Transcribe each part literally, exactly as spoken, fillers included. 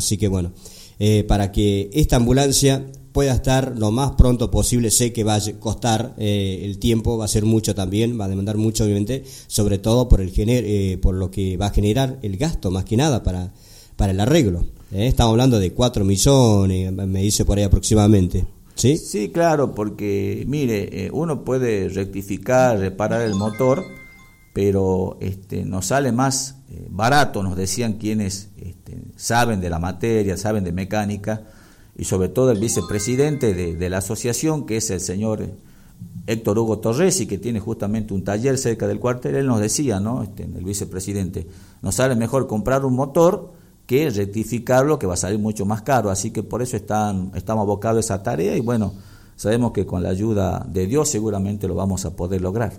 así que bueno, eh, para que esta ambulancia pueda estar lo más pronto posible. Sé que va a costar eh, el tiempo, va a ser mucho también, va a demandar mucho obviamente, sobre todo por el gener, eh, por lo que va a generar el gasto más que nada para, para el arreglo. Eh, estamos hablando de cuatro millones, me dice por ahí aproximadamente. ¿Sí? Sí, claro, porque mire, eh, uno puede rectificar, reparar el motor, pero este, nos sale más eh, barato, nos decían quienes este, saben de la materia, saben de mecánica, y sobre todo el vicepresidente de, de la asociación, que es el señor Héctor Hugo Torresi, que tiene justamente un taller cerca del cuartel. Él nos decía, ¿no? Este, el vicepresidente, nos sale mejor comprar un motor que rectificarlo, que va a salir mucho más caro, así que por eso están, estamos abocados a esa tarea, y bueno, sabemos que con la ayuda de Dios seguramente lo vamos a poder lograr.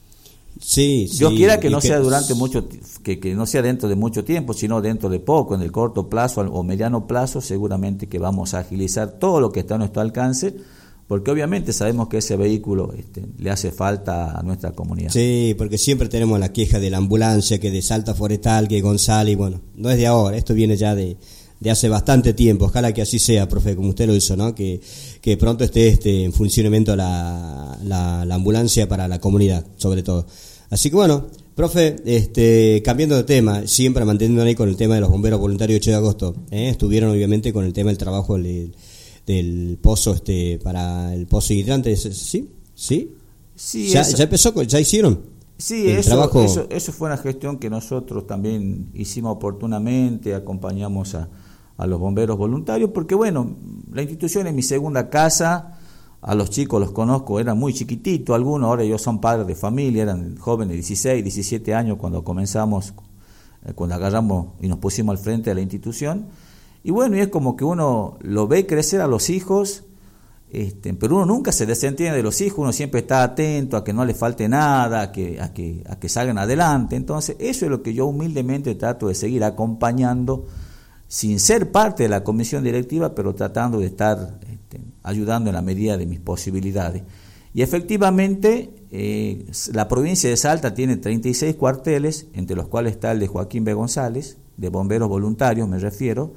Sí, Yo sí, quiera que no que... sea durante mucho, que, que no sea dentro de mucho tiempo, sino dentro de poco, en el corto plazo o mediano plazo, seguramente que vamos a agilizar todo lo que está a nuestro alcance, porque obviamente sabemos que ese vehículo este, le hace falta a nuestra comunidad. Sí, porque siempre tenemos la queja de la ambulancia, que de Salta Forestal, que González, y bueno, no es de ahora, esto viene ya de, de hace bastante tiempo. Ojalá que así sea, profe, como usted lo hizo, ¿no? Que, que pronto esté este, en funcionamiento la, la, la ambulancia para la comunidad, sobre todo. Así que bueno, profe, este, cambiando de tema, siempre manteniendo ahí con el tema de los bomberos voluntarios ocho de agosto, ¿eh? Estuvieron obviamente con el tema del trabajo del, del pozo, este, para el pozo hidrante, ¿sí? ¿Sí? Sí, ¿Ya, esa... ya empezó? ¿Ya hicieron? Sí, el eso, trabajo... eso, eso fue una gestión que nosotros también hicimos oportunamente, acompañamos a, a los bomberos voluntarios, porque bueno, la institución es mi segunda casa. A los chicos los conozco, eran muy chiquititos, algunos ahora ellos son padres de familia, eran jóvenes de dieciséis, diecisiete años cuando comenzamos, eh, cuando agarramos y nos pusimos al frente de la institución. Y bueno, y es como que uno lo ve crecer a los hijos, este, pero uno nunca se desentiende de los hijos, uno siempre está atento a que no les falte nada, a que, a que, a que salgan adelante. Entonces, eso es lo que yo humildemente trato de seguir acompañando, sin ser parte de la comisión directiva, pero tratando de estar este, ayudando en la medida de mis posibilidades. Y efectivamente, eh, la provincia de Salta tiene treinta y seis cuarteles, entre los cuales está el de Joaquín B. González, de bomberos voluntarios me refiero,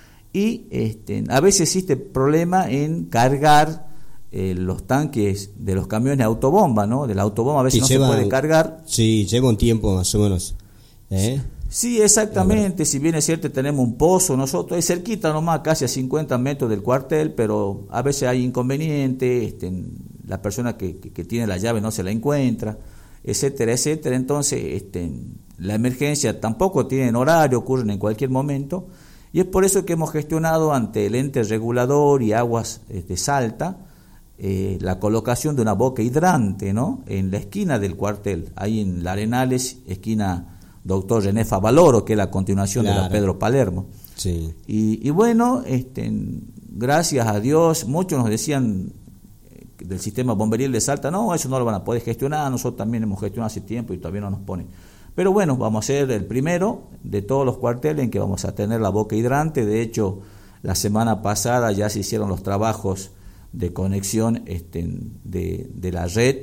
y este, a veces existe problema en cargar eh, los tanques de los camiones de autobomba, ¿no? De la autobomba a veces sí, no lleva, se puede cargar. Sí, lleva un tiempo más o menos. ¿Eh? Sí, exactamente, si bien es cierto tenemos un pozo nosotros, es cerquita nomás, casi a cincuenta metros del cuartel, pero a veces hay inconvenientes, este, la persona que, que, que tiene la llave no se la encuentra, etcétera, etcétera. Entonces este, la emergencia tampoco tiene horario, ocurren en cualquier momento, y es por eso que hemos gestionado ante el ente regulador y aguas de Salta eh, la colocación de una boca hidrante, ¿no? En la esquina del cuartel, ahí en la Arenales, esquina Doctor René Favaloro, que es la continuación claro. de la Pedro Palermo. Sí. Y, y bueno, este, gracias a Dios, muchos nos decían del sistema bomberil de Salta, no, eso no lo van a poder gestionar, nosotros también hemos gestionado hace tiempo y todavía no nos ponen. Pero bueno, vamos a ser el primero de todos los cuarteles en que vamos a tener la boca hidrante. De hecho, la semana pasada ya se hicieron los trabajos de conexión este, de, de la red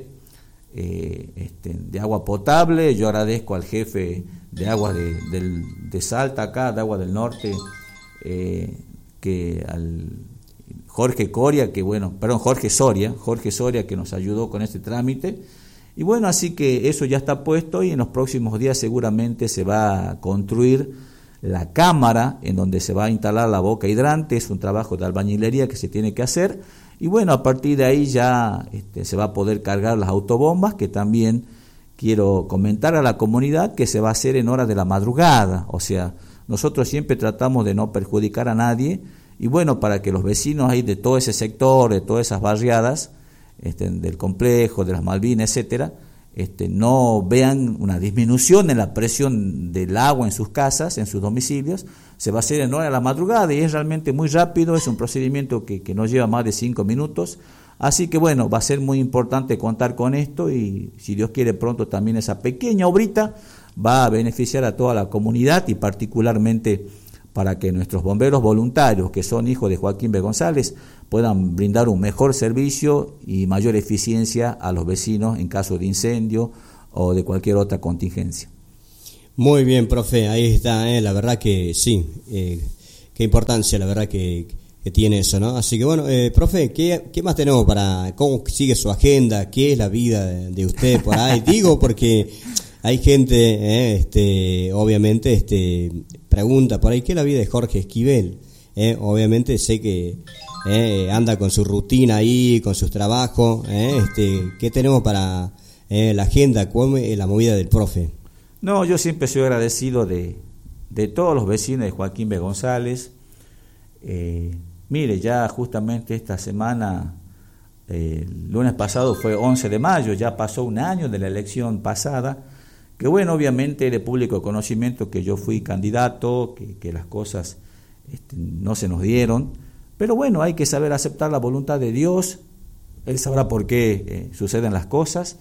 Eh, este, de agua potable. Yo agradezco al jefe de aguas de, de, de Salta acá, de Agua del Norte, eh, que al Jorge Coria, que bueno, perdón, Jorge Soria, Jorge Soria que nos ayudó con este trámite. Y bueno, así que eso ya está puesto y en los próximos días seguramente se va a construir la cámara en donde se va a instalar la boca hidrante. Es un trabajo de albañilería que se tiene que hacer. Y bueno, a partir de ahí ya este, se va a poder cargar las autobombas, que también quiero comentar a la comunidad que se va a hacer en horas de la madrugada. O sea, nosotros siempre tratamos de no perjudicar a nadie. Y bueno, para que los vecinos ahí de todo ese sector, de todas esas barriadas, este, del complejo, de las Malvinas, etcétera, este, no vean una disminución en la presión del agua en sus casas, en sus domicilios. Se va a hacer en hora de la madrugada y es realmente muy rápido, es un procedimiento que, que no lleva más de cinco minutos, así que bueno, va a ser muy importante contar con esto y si Dios quiere pronto también esa pequeña obrita va a beneficiar a toda la comunidad y particularmente para que nuestros bomberos voluntarios, que son hijos de Joaquín B. González, puedan brindar un mejor servicio y mayor eficiencia a los vecinos en caso de incendio o de cualquier otra contingencia. Muy bien, profe, ahí está, eh, la verdad que sí, eh, qué importancia, la verdad, que, que tiene eso, ¿no? Así que bueno, eh, profe, ¿qué, ¿qué más tenemos para, cómo sigue su agenda? ¿Qué es la vida de, de usted por ahí? Digo porque hay gente, eh, este, obviamente, este, pregunta por ahí, ¿qué es la vida de Jorge Esquivel? Eh, obviamente sé que eh, anda con su rutina ahí, con sus trabajos, eh, este, ¿qué tenemos para eh, la agenda? ¿Cómo es la movida del profe? No, yo siempre soy agradecido de, de todos los vecinos de Joaquín B. González. Eh, mire, ya justamente esta semana, eh, el lunes pasado fue once de mayo, ya pasó un año de la elección pasada, que bueno, obviamente de público conocimiento que yo fui candidato, que, que las cosas este, no se nos dieron, pero bueno, hay que saber aceptar la voluntad de Dios, Él sabrá por qué eh, suceden las cosas,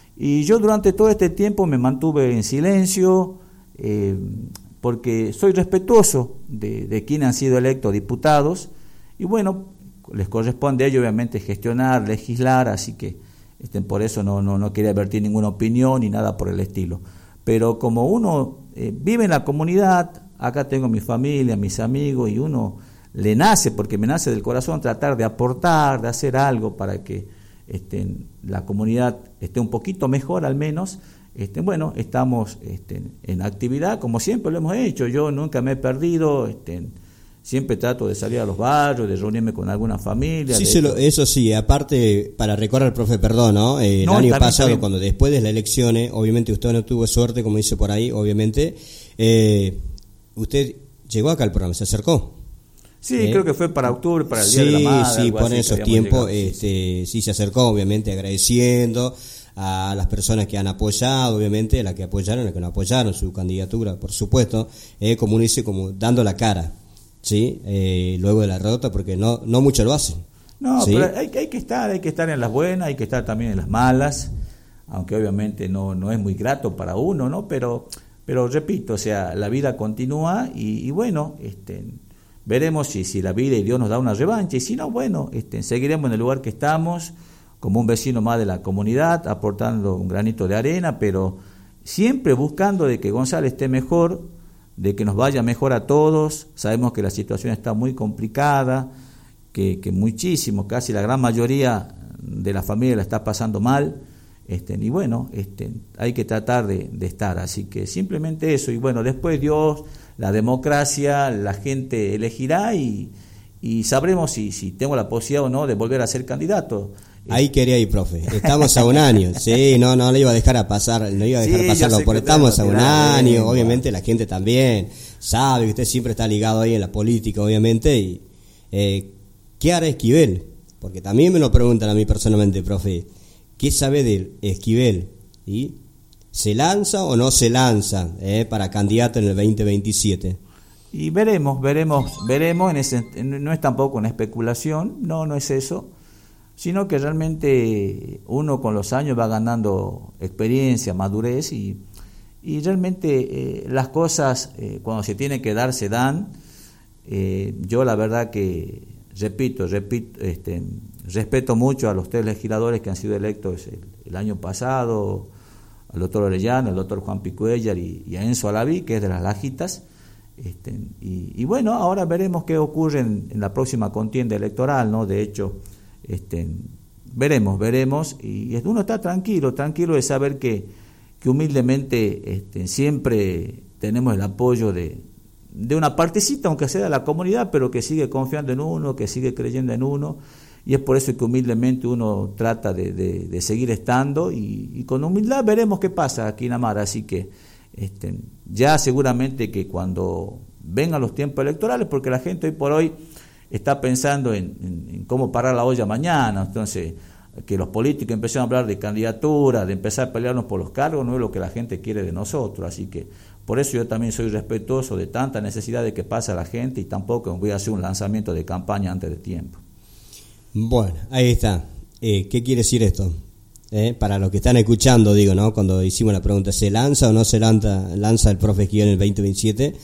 y yo durante todo este tiempo me mantuve en silencio, eh, porque soy respetuoso de, de quienes han sido electos diputados, y bueno, les corresponde a ellos obviamente gestionar, legislar, así que este, por eso no, no, no quería vertir ninguna opinión ni nada por el estilo. Pero como uno eh, vive en la comunidad, acá tengo mi familia, mis amigos, y uno le nace, porque me nace del corazón, tratar de aportar, de hacer algo para que este, la comunidad esté un poquito mejor al menos. Este, bueno, estamos este, en actividad, como siempre lo hemos hecho. Yo nunca me he perdido, este, siempre trato de salir a los barrios, de reunirme con alguna familia. Sí, se lo, eso sí, aparte, para recordar al profe, perdón, ¿no? Eh, el no, año también, pasado, también. Cuando después de las elecciones, obviamente usted no tuvo suerte, como dice por ahí, obviamente, eh, usted llegó acá al programa, se acercó. Sí, eh, creo que fue para octubre, para el Día sí, de la Madre. Sí, sí, por esos tiempos, llegado, este, sí. sí se acercó, obviamente, agradeciendo a las personas que han apoyado, obviamente, a las que apoyaron, a las que no apoyaron su candidatura, por supuesto, eh, como uno dice, como dando la cara, ¿sí? Eh, luego de la derrota, porque no no muchos lo hacen. No, ¿sí? Pero hay, hay que estar, hay que estar en las buenas, hay que estar también en las malas, aunque obviamente no no es muy grato para uno, ¿no? Pero pero repito, o sea, la vida continúa y, y bueno, este, veremos si si la vida y Dios nos da una revancha, y si no, bueno, este, seguiremos en el lugar que estamos, como un vecino más de la comunidad, aportando un granito de arena, pero siempre buscando de que González esté mejor, de que nos vaya mejor a todos. Sabemos que la situación está muy complicada, que, que muchísimo, casi la gran mayoría de la familia la está pasando mal, este, y bueno, este, hay que tratar de, de estar, así que simplemente eso, y bueno, después Dios, la democracia, la gente elegirá y, y sabremos si, si tengo la posibilidad o no de volver a ser candidato. Ahí quería ir, profe. Estamos a un año. Sí, no, no le iba a dejar a pasar, no iba a dejar sí, pasarlo, porque estamos a un año. Bien, obviamente la gente también sabe que usted siempre está ligado ahí en la política, obviamente. Y eh, ¿qué hará Esquivel? Porque también me lo preguntan a mí personalmente, profe. ¿Qué sabe de Esquivel? ¿Y se lanza o no se lanza eh, para candidato en el veinte veintisiete? Y veremos, veremos, veremos. En ese, no es tampoco una especulación, no, no es eso, sino que realmente uno con los años va ganando experiencia, madurez, y, y realmente eh, las cosas eh, cuando se tienen que dar, se dan. Eh, yo la verdad que, repito, repito este, respeto mucho a los tres legisladores que han sido electos el, el año pasado, al doctor Orellana, al doctor Juan Picuellar y, y a Enzo Alaví, que es de las Lajitas. Este, y, y bueno, ahora veremos qué ocurre en, en la próxima contienda electoral, ¿no? De hecho, Este, veremos, veremos, y uno está tranquilo, tranquilo de saber que, que humildemente este, siempre tenemos el apoyo de, de una partecita, aunque sea de la comunidad, pero que sigue confiando en uno, que sigue creyendo en uno, y es por eso que humildemente uno trata de, de, de seguir estando, y, y con humildad veremos qué pasa aquí en Amara. Así que este, ya seguramente que cuando vengan los tiempos electorales, porque la gente hoy por hoy está pensando en, en, en cómo parar la olla mañana, entonces que los políticos empiecen a hablar de candidatura, de empezar a pelearnos por los cargos, no es lo que la gente quiere de nosotros, así que por eso yo también soy respetuoso de tanta necesidad de que pase la gente, y tampoco voy a hacer un lanzamiento de campaña antes de tiempo. Bueno, ahí está. Eh, ¿qué quiere decir esto? Eh, para los que están escuchando, digo, ¿no? Cuando hicimos la pregunta, ¿se lanza o no se lanza, lanza el profe Esquivel en el veinte veintisiete?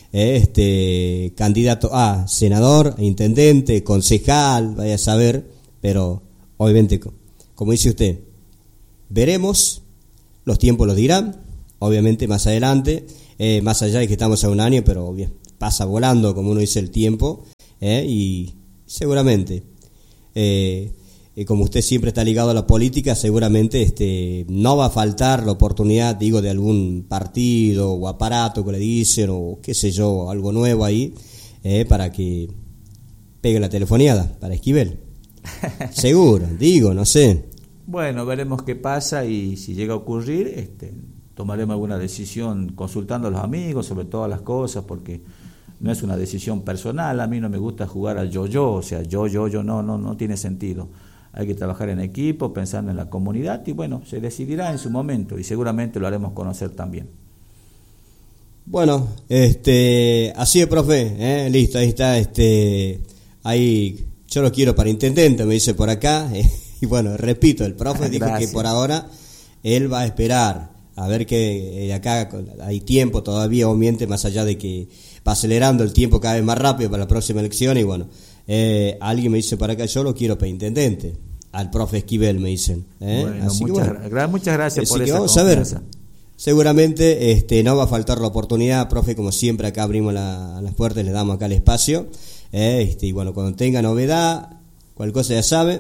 Este candidato a senador, intendente, concejal, vaya a saber, pero obviamente, como dice usted, veremos, los tiempos los dirán, obviamente más adelante, eh, más allá de que estamos a un año, pero bien, pasa volando, como uno dice, el tiempo, ¿eh? Y seguramente, eh, eh, como usted siempre está ligado a la política, seguramente este no va a faltar la oportunidad, digo, de algún partido o aparato que le dicen, o qué sé yo, algo nuevo ahí, eh, para que pegue la telefoniada para Esquivel. Seguro, digo, no sé. Bueno, veremos qué pasa y si llega a ocurrir, este, tomaremos alguna decisión consultando a los amigos sobre todas las cosas, porque no es una decisión personal. A mí no me gusta jugar al yo-yo, o sea, yo, yo, yo, no, no, no tiene sentido. Hay que trabajar en equipo, pensando en la comunidad, y bueno, se decidirá en su momento y seguramente lo haremos conocer también. Bueno, este, así es, profe, ¿eh? Listo, ahí está, este, ahí, yo lo quiero para intendente, me dice por acá, eh, y bueno, repito, el profe dijo que por ahora él va a esperar, a ver que eh, acá hay tiempo todavía, obviamente, más allá de que va acelerando el tiempo cada vez más rápido para la próxima elección, y bueno, eh, alguien me dice por acá, yo lo quiero para intendente, al profe Esquivel me dicen, ¿eh? Bueno, Así muchas, que, bueno, gra- muchas gracias así por que esa vamos confianza. a ver. Seguramente este, no va a faltar la oportunidad, profe, como siempre acá abrimos la, las puertas, le damos acá el espacio, eh, este, y bueno, cuando tenga novedad, cualquier cosa ya sabe,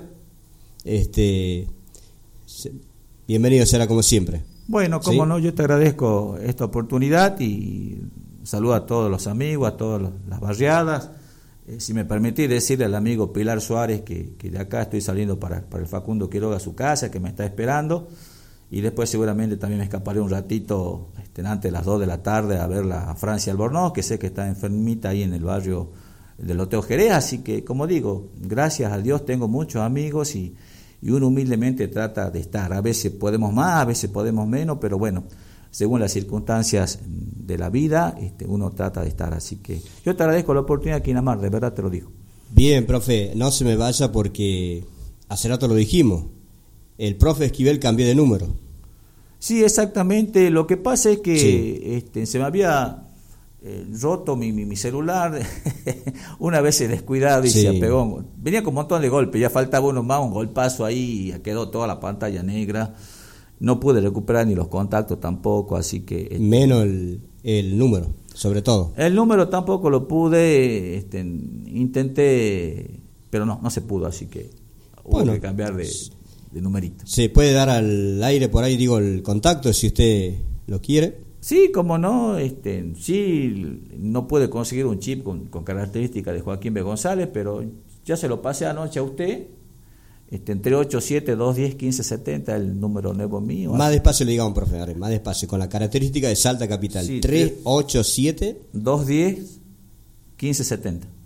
este, se, bienvenido será como siempre. Bueno, como ¿Sí? no, yo te agradezco esta oportunidad y saludo a todos los amigos, a todas las barriadas. Eh, si me permitís decirle al amigo Pilar Suárez que, que de acá estoy saliendo para, para el Facundo Quiroga a su casa, que me está esperando. Y después seguramente también me escaparé un ratito este, antes de las dos de la tarde a verla a Francia Albornoz, que sé que está enfermita ahí en el barrio del Loteo Jerez. Así que, como digo, gracias a Dios tengo muchos amigos y, y uno humildemente trata de estar. A veces podemos más, a veces podemos menos, pero bueno, según las circunstancias de la vida, este, uno trata de estar. Así que yo te agradezco la oportunidad, Quinamar, de verdad te lo digo. Bien, profe, no se me vaya porque hace rato lo dijimos. El profe Esquivel cambió de número. Sí, exactamente. Lo que pasa es que Sí. este, se me había eh, roto mi, mi, mi celular. Una vez se descuidado y Sí. se apegó. Venía con un montón de golpes. Ya faltaba uno más, un golpazo ahí. Y quedó toda la pantalla negra. No pude recuperar ni los contactos tampoco. Así que este, Menos el, el número, sobre todo. el número tampoco lo pude. Este, intenté, pero no, no se pudo. Así que hubo Bueno. que cambiar de, de numerito. Se puede dar al aire por ahí, digo, el contacto, si usted lo quiere. Sí, como no, este, sí, no puede conseguir un chip con, con características de Joaquín B. González, pero ya se lo pasé anoche a usted, este, entre ocho siete dos uno cero uno cinco siete cero, el número nuevo mío. Más despacio le digamos, profe, a ver, más despacio, con la característica de Salta Capital. Sí, tres ocho siete dos uno cero uno cinco siete cero.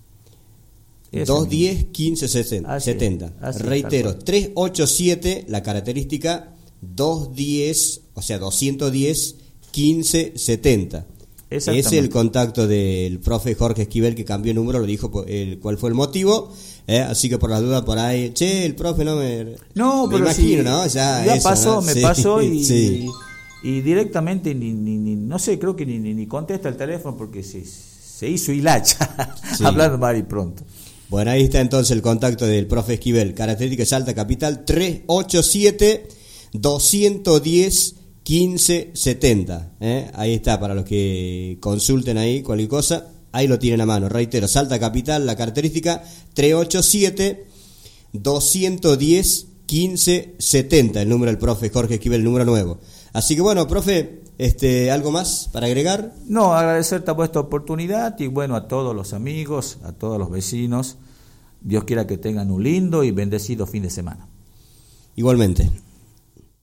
Eso dos uno mismo. cero uno cinco setenta. Así es, Reitero, tal cual. tres ocho siete, la característica dos diez, o sea, doscientos diez quince setenta. Es Exactamente. el contacto del profe Jorge Esquivel, que cambió el número, lo dijo por el, cuál fue el motivo, eh, así que por las dudas por ahí, che, el profe no me... No, me pero imagino, sí, ¿no? Ya, ya eso, pasó, ¿no? me Sí, pasó y, sí. y, y directamente ni, ni, ni, no sé, creo que ni, ni, ni contesta el teléfono porque se, se hizo hilacha, Sí. hablando mal y pronto. Bueno, ahí está entonces el contacto del profe Esquivel, característica Salta Capital, tres ocho siete doscientos diez quince setenta. ¿eh? Ahí está, para los que consulten ahí cualquier cosa, ahí lo tienen a mano. Reitero, Salta Capital, la característica tres ocho siete doscientos diez quince setenta, el número del profe Jorge Esquivel, el número nuevo. Así que bueno, profe, este, ¿algo más para agregar? No, agradecerte por esta oportunidad y bueno, a todos los amigos, a todos los vecinos. Dios quiera que tengan un lindo y bendecido fin de semana. Igualmente.